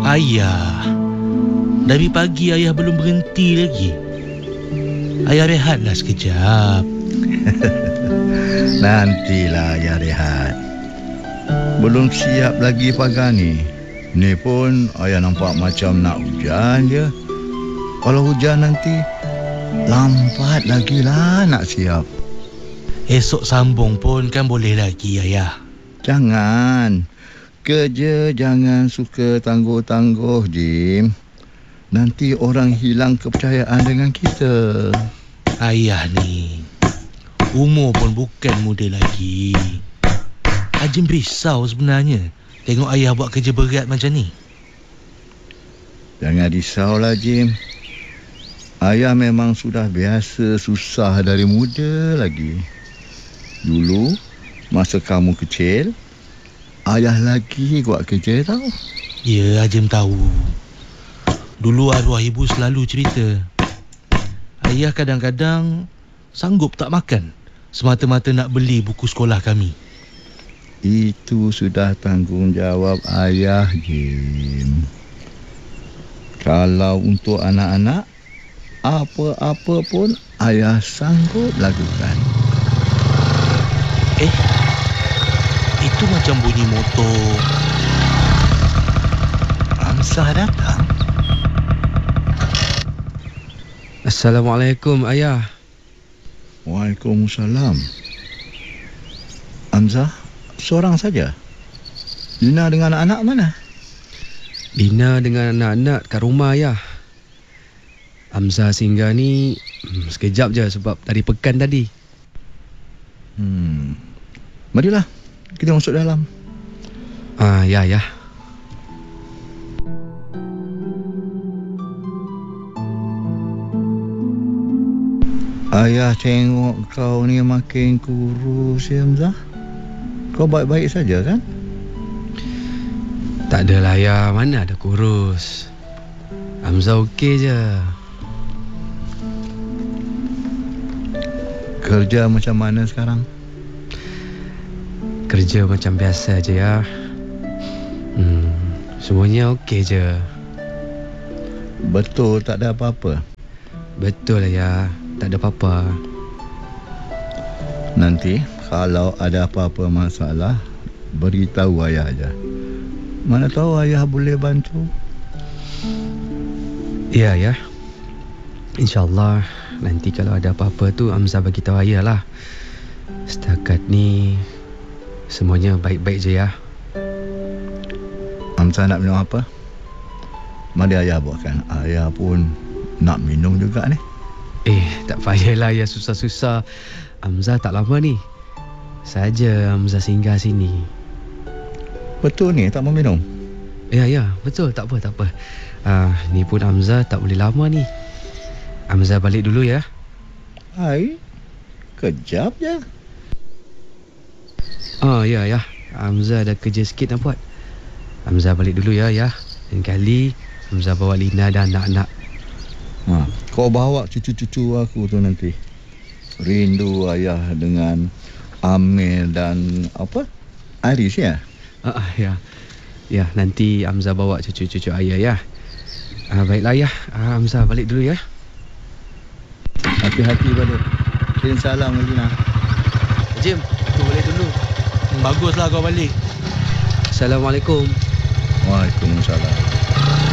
Ayah, dari pagi ayah belum berhenti lagi. Ayah rehatlah sekejap. Nantilah ayah rehat. Belum siap lagi pagar ni. Ni pun ayah nampak macam nak hujan je. Kalau hujan nanti lambat lagi lah nak siap. Esok sambung pun kan boleh lagi ayah. Jangan. Kerja jangan suka tangguh-tangguh, Jim. Nanti orang hilang kepercayaan dengan kita. Ayah ni, umur pun bukan muda lagi. Ajim risau sebenarnya tengok ayah buat kerja berat macam ni. Jangan risaulah, Jim. Ayah memang sudah biasa susah dari muda lagi. Dulu, masa kamu kecil, ayah lagi buat kerja tau. Ya, Ajim tahu. Dulu arwah ibu selalu cerita, ayah kadang-kadang sanggup tak makan semata-mata nak beli buku sekolah kami. Itu sudah tanggungjawab ayah, Jim. Kalau untuk anak-anak, apa-apa pun ayah sanggup lakukan. Itu macam bunyi motor. Amsah datang. Assalamualaikum, ayah. Waalaikumsalam. Hamzah, seorang saja? Lina dengan anak-anak mana? Lina dengan anak-anak kat rumah, ayah. Hamzah singgah ni sekejap je sebab dari pekan tadi. Marilah, kita masuk dalam. Ya, ayah. Ayah tengok kau ni makin kurus, ya Hamzah. Kau baik-baik saja kan? Tak adalah, ayah. Mana ada kurus. Hamzah okey je. Kerja macam mana sekarang? Kerja macam biasa je, ya. Semuanya okey je. Betul tak ada apa-apa? Betul, ayah. Tak ada apa-apa. Nanti kalau ada apa-apa masalah, beritahu ayah aja. Mana tahu ayah boleh bantu. Ya, ayah. InsyaAllah nanti kalau ada apa-apa tu Hamzah bagi tahu ayah lah. Setakat ni semuanya baik-baik je, ya. Hamzah nak minum apa? Mari ayah buatkan. Ayah pun nak minum juga ni. Tak payahlah ayah susah-susah. Hamzah tak lama ni. Saja Hamzah singgah sini. Betul ni tak mau minum? Ya, betul. Tak apa. Ni pun Hamzah tak boleh lama ni. Hamzah balik dulu, ya. Hai, kejap je. Ya. Hamzah ada kerja sikit nak buat. Hamzah balik dulu, ya. Lain kali Hamzah bawa Lina dan anak-anak. Kau bawa cucu-cucu aku tu nanti. Rindu ayah dengan Amir dan Aris, ya? Ya. Ya, nanti Hamzah bawa cucu-cucu ayah, ya. Baiklah, ayah. Hamzah balik dulu, ya. Hati-hati balik. Kirim salam Lina. Jim, aku balik dulu. Baguslah kau balik. Assalamualaikum. Waalaikumsalam.